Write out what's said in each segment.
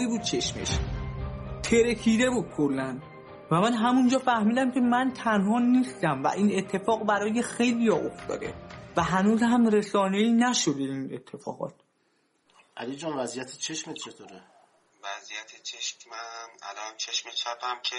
بود چشمش ترکیده بود کلاً و من همونجا فهمیدم که من تنها نیستم و این اتفاق برای خیلی افتاده و هنوز هم رسانه‌ای نشده این اتفاقات. علی جان وضعیت چشمت چطوره؟ وضعیت چشمم الان چشم چپم که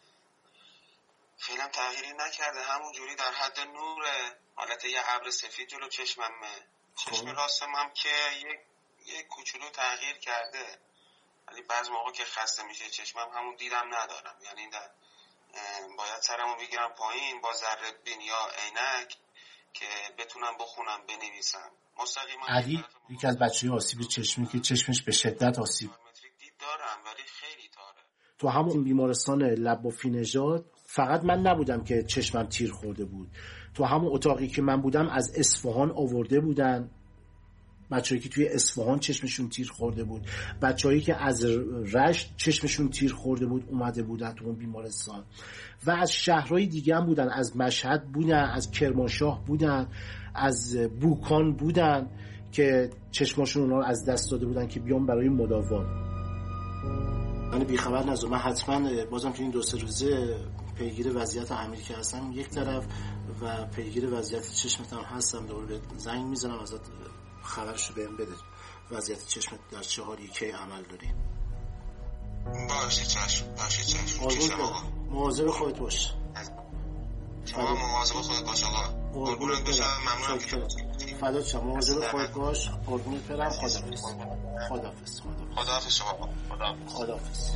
فعلا تغییری نکرده، همون جوری در حد نوره، حالت یه ابر سفید جلو چشممه. چشم راستم هم که یک کوچولو تغییر کرده، ولی بعض موقع که خسته میشه چشمم همون دیدم ندارم، یعنی باید سرمو بگیرم پایین با ذره بین یا عینک که بتونم بخونم بنویسم مستقیما. علی یکی از بچه‌های آسیب چشمی که چشمش به شدت آسیب دید دارم ولی خیلی تاره. تو همون بیمارستان لبافی نژاد فقط من نبودم که چشمم تیر خورده بود، تو همون اتاقی که من بودم از اصفهان آورده بودن بچه‌ای که توی اصفهان چشمشون تیر خورده بود، بچه‌ای که از رشت چشمشون تیر خورده بود اومده بودن تو اون بیمارستان و از شهرهای دیگه هم بودن، از مشهد بودن، از کرمانشاه بودن، از بوکان بودن که چشماشون اونا رو از دست داده بودن که بیان برای مداوا. من بیخبر نذار، من حتما بازم تو این 2-3 روزه پیگیر وضعیت امیر که هستم یک طرف و پیگیر وضعیت چشمت هم هستم، دوباره به زنگ میزنم ازت خبرشو بهم بده وضعیت چشمت در چه حالی، کی عمل داری. باشه چشم. مواظب خودت باش. شما مواظب خودت باش آقا. قربونت بشم، ممنونم که فدات شم. مواظب خودت باش. قربونت برم. خداحافظ. خداحافظ شما. خداحافظ.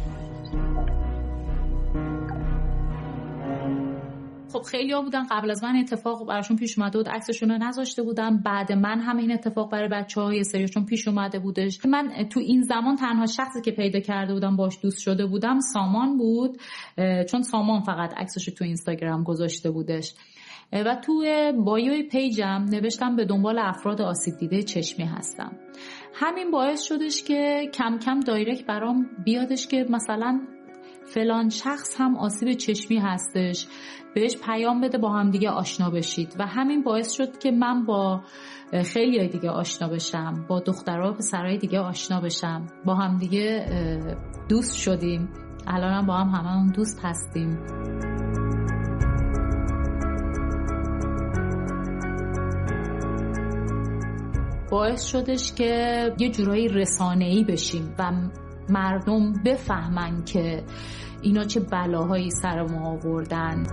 خب خیلی ها بودن قبل از من اتفاق براشون پیش اومده بود عکسشون رو نذاشته بودم، بعد من هم این اتفاق برای بچه‌ها یه سریشون پیش اومده بودش. من تو این زمان تنها شخصی که پیدا کرده بودم باش دوست شده بودم سامان بود، چون سامان فقط عکسش رو تو اینستاگرام گذاشته بودش و تو بایوی پیجم نوشتم به دنبال افراد آسیب دیده چشمی هستم. همین باعث شدش که کم کم دایرکت برام بیادش که مثلا فلان شخص هم آسیب چشمی هستش، بهش پیام بده با هم دیگه آشنا بشید و همین باعث شد که من با خیلی دیگه آشنا بشم، با دخترها و پسرهای دیگه آشنا بشم، با هم دیگه دوست شدیم، الان هم با هم هممون دوست هستیم. باعث شدش که یه جورایی رسانه‌ای بشیم و مردم بفهمن که اینا چه بلاهایی سر ما آوردن.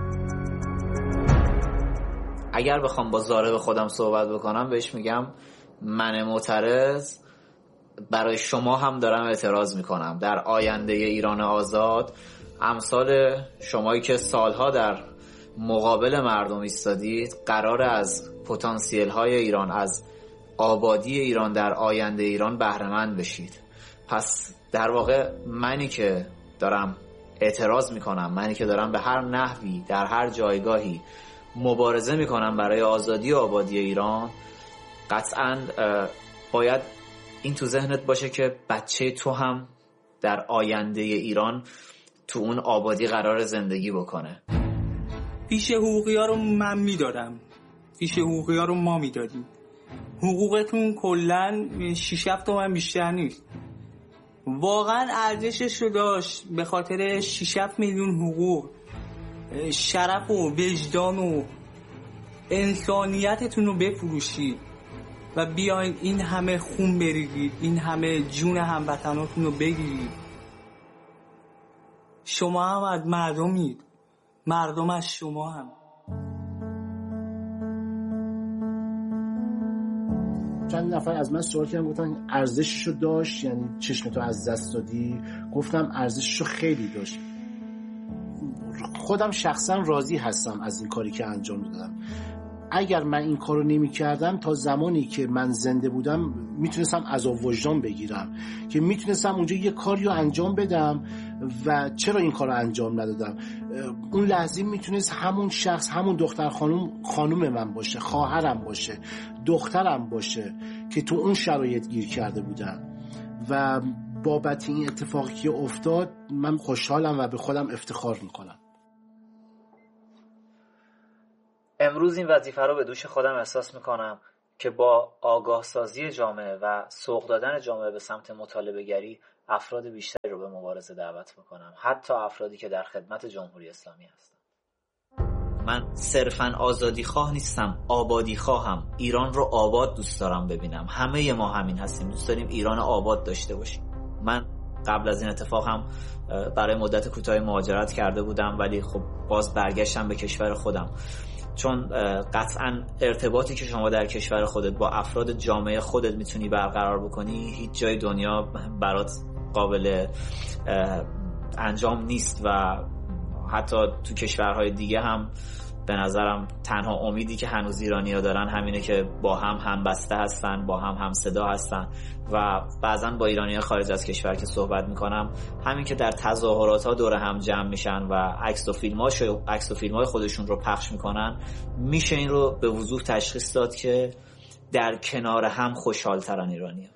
اگر بخوام با زارب خودم صحبت بکنم بهش میگم من معترض برای شما هم دارم اعتراض میکنم. در آینده ایران آزاد امثال شمایی که سالها در مقابل مردم ایستادید قرار از پتانسیل های ایران، از آبادی ایران در آینده ایران بهره‌مند بشید. پس در واقع منی که دارم اعتراض میکنم، منی که دارم به هر نحوی در هر جایگاهی مبارزه میکنم برای آزادی و آبادی ایران، قطعاً باید این تو ذهنت باشه که بچه تو هم در آینده ایران تو اون آبادی قرار زندگی بکنه. پیش حقوقی ها رو من میدادم، پیش حقوقی ها رو ما میدادیم. حقوقتون کلن 6-7 تومن بیشتر نیست. واقعا ارزشش رو داشت به خاطر 6-7 میلیون حقوق، شرف و وجدان و انسانیتتون رو بفروشید و بیاین این همه خون بریزید، این همه جون هموطناتون رو بگیرید. شما هم از مردمید، مردم از شما هم. چند نفر از من سوال کردن گفتن ارزششو داشت، یعنی چشمتو از دست دادی؟ گفتم ارزششو خیلی داشت. خودم شخصا راضی هستم از این کاری که انجام دادم. اگر من این کارو نمی کردم تا زمانی که من زنده بودم میتونستم عذاب وجدان بگیرم که میتونستم اونجا یه کاری رو انجام بدم و چرا این کارو انجام ندادم. اون لحظه میتونست همون شخص، همون دختر خانوم من باشه، خواهرم باشه، دخترم باشه که تو اون شرایط گیر کرده بودن و بابت این اتفاقی که افتاد من خوشحالم و به خودم افتخار میکنم. امروز این وظیفه رو به دوش خودم احساس میکنم که با آگاه سازی جامعه و سوق دادن جامعه به سمت مطالبه گری افراد بیشتری رو به مبارزه دعوت میکنم، حتی افرادی که در خدمت جمهوری اسلامی هستن. من صرفاً آزادی خواه نیستم، آبادی خواهم. ایران رو آباد دوست دارم ببینم. همه ما همین هستیم، دوست داریم ایران آباد داشته باشیم. من قبل از این اتفاق هم برای مدت کوتاهی مهاجرت کرده بودم، ولی خب باز برگشتم به کشور خودم، چون قطعاً ارتباطی که شما در کشور خودت با افراد جامعه خودت میتونی برقرار بکنی هیچ جای دنیا برات قابل انجام نیست. و حتی تو کشورهای دیگه هم به نظرم تنها امیدی که هنوز ایرانی‌ها دارن همینه که با هم همبسته هستن، با هم صدا هستن. و بعضن با ایرانی‌ها خارج از کشور که صحبت میکنم، همین که در تظاهرات‌ها دور هم جمع میشن و عکس و فیلم‌های خودشون رو پخش میکنن، میشه این رو به وضوح تشخیص داد که در کنار هم خوشحال‌ترن ایرانی‌ها.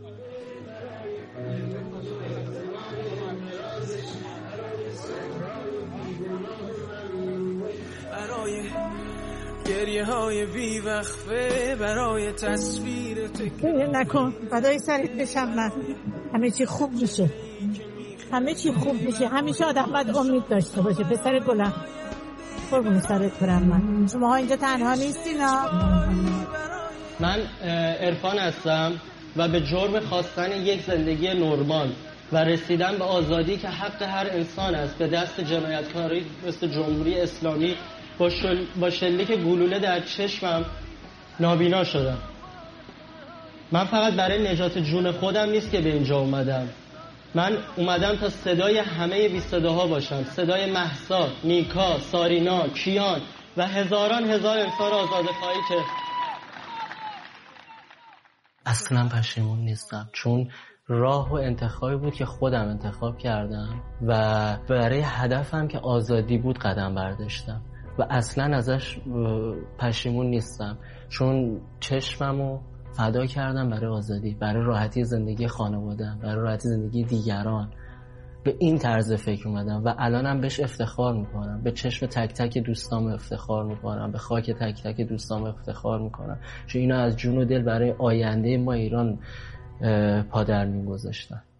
گریه های بی وقفه برای تصویر گریه نکن، فدای سرت بشم من. همه چی خوب میشه، همه چی خوب میشه. همیشه آدم باید امید داشته باشه. پسر گلم قربون سرت برم. من شما ها اینجا تنها نیستین ها. من عرفان هستم و به جرم خواستن یک زندگی نرمال و رسیدن به آزادی که حق هر انسان است به دست جنایتکاری مثل جمهوری اسلامی با شلیک گلوله در چشمم نابینا شدم. من فقط برای نجات جون خودم نیست که به اینجا اومدم. من اومدم تا صدای همه بی صداها باشم، صدای مهسا، نیکا، سارینا، کیان و هزاران هزار انسان آزاده خواهی که اصلا پشیمون نیستم، چون راه و انتخابی بود که خودم انتخاب کردم و برای هدفم که آزادی بود قدم برداشتم و اصلا ازش پشیمون نیستم، چون چشممو فدا کردم برای آزادی، برای راحتی زندگی خانواده‌ام، برای راحتی زندگی دیگران. به این طرز فکر اومدم و الانم بهش افتخار میکنم، به چشم تک تک دوستام افتخار میکنم، به خاک تک تک دوستام افتخار میکنم، چون اینا از جون و دل برای آینده ما ایران پادر میگذاشتن.